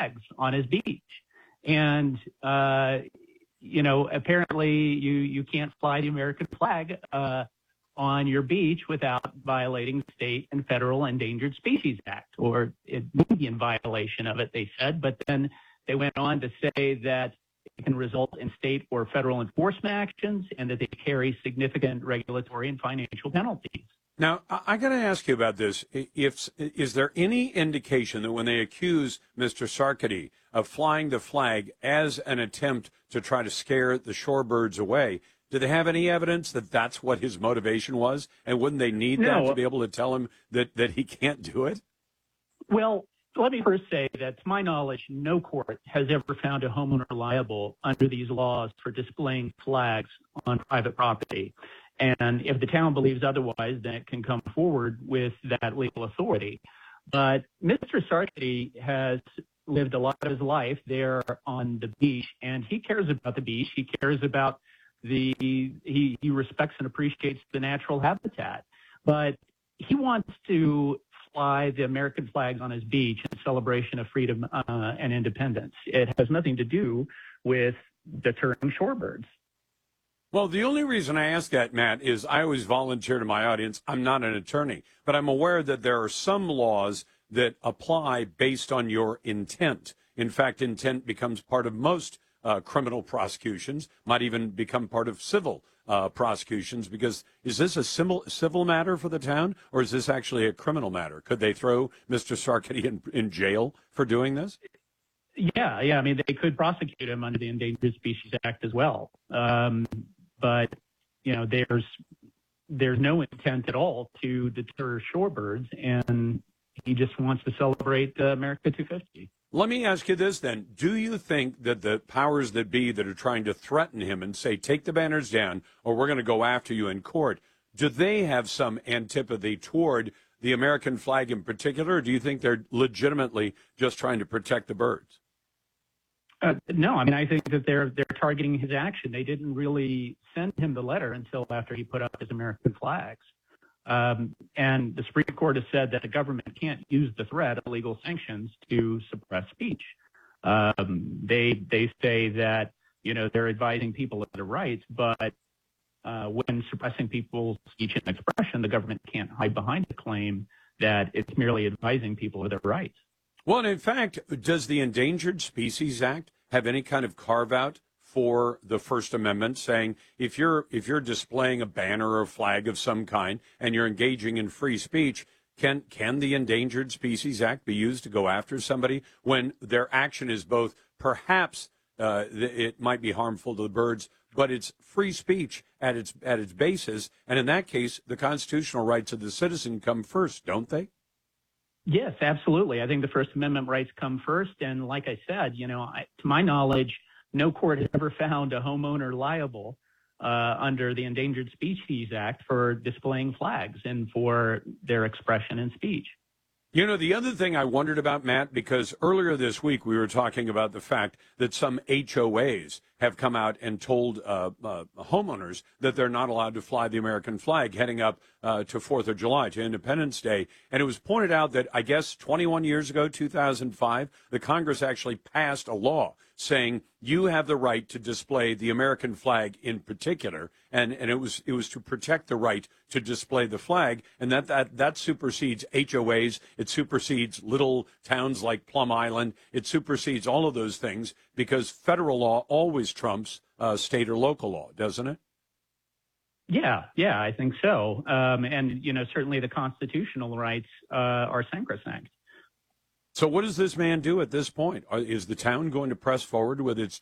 flags on his beach. And, apparently you can't fly the American flag on your beach without violating state and federal Endangered Species Act, or it would be in violation of it, they said. But then they went on to say that it can result in state or federal enforcement actions and that they carry significant regulatory and financial penalties. Now, I got to ask you about this. Is there any indication that when they accuse Mr. Sarkady of flying the flag as an attempt to try to scare the shorebirds away, do they have any evidence that that's what his motivation was? And wouldn't they need that to be able to tell him that he can't do it? Well, let me first say that, to my knowledge, no court has ever found a homeowner liable under these laws for displaying flags on private property. And if the town believes otherwise, then it can come forward with that legal authority. But Mr. Sarkady has lived a lot of his life there on the beach, and he cares about the beach. He cares about he respects and appreciates the natural habitat. But he wants to fly the American flag on his beach in celebration of freedom and independence. It has nothing to do with deterring shorebirds. Well, the only reason I ask that, Matt, is I always volunteer to my audience. I'm not an attorney, but I'm aware that there are some laws that apply based on your intent. In fact, intent becomes part of most criminal prosecutions, might even become part of civil prosecutions, because is this a civil matter for the town, or is this actually a criminal matter? Could they throw Mr. Sarkady in jail for doing this? Yeah. I mean, they could prosecute him under the Endangered Species Act as well. But, there's no intent at all to deter shorebirds, and he just wants to celebrate America 250. Let me ask you this then. Do you think that the powers that be that are trying to threaten him and say, take the banners down or we're going to go after you in court, do they have some antipathy toward the American flag in particular, or do you think they're legitimately just trying to protect the birds? No, I mean, I think that they're targeting his action. They didn't really send him the letter until after he put up his American flags. And the Supreme Court has said that the government can't use the threat of legal sanctions to suppress speech. They say that, they're advising people of their rights, but when suppressing people's speech and expression, the government can't hide behind the claim that it's merely advising people of their rights. Well, and in fact, does the Endangered Species Act have any kind of carve-out for the First Amendment, saying if you're displaying a banner or a flag of some kind and you're engaging in free speech, can the Endangered Species Act be used to go after somebody when their action is both perhaps it might be harmful to the birds, but it's free speech at its basis, and in that case, the constitutional rights of the citizen come first, don't they? Yes, absolutely. I think the First Amendment rights come first. And like I said, to my knowledge, no court has ever found a homeowner liable under the Endangered Species Act for displaying flags and for their expression and speech. The other thing I wondered about, Matt, because earlier this week we were talking about the fact that some HOAs have come out and told homeowners that they're not allowed to fly the American flag heading up to 4th of July, to Independence Day. And it was pointed out that, I guess, 21 years ago, 2005, the Congress actually passed a law saying you have the right to display the American flag in particular, and it was to protect the right to display the flag, and that supersedes HOAs, it supersedes little towns like Plum Island, it supersedes all of those things, because federal law always trumps state or local law, doesn't it? Yeah, I think so. And certainly the constitutional rights are sacrosanct. So what does this man do at this point? Is the town going to press forward with its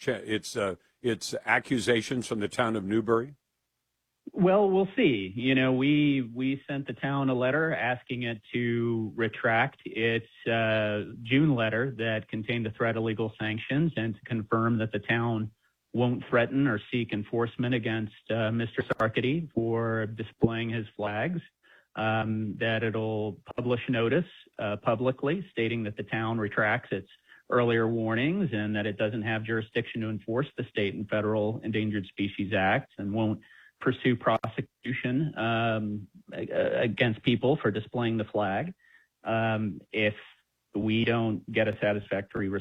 accusations from the town of Newbury? Well, we'll see. We sent the town a letter asking it to retract its June letter that contained the threat of legal sanctions and to confirm that the town won't threaten or seek enforcement against Mr. Sarkady for displaying his flags. That it'll publish notice publicly stating that the town retracts its earlier warnings and that it doesn't have jurisdiction to enforce the state and federal Endangered Species Acts and won't pursue prosecution against people for displaying the flag if we don't get a satisfactory